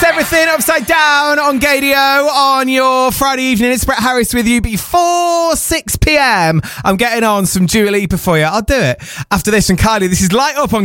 It's everything upside down on Gadio on your Friday evening. It's Brett Harris with you before 6 p.m. I'm getting on some Dua Lipa for you. I'll do it after this. And Kylie, this is Light Up on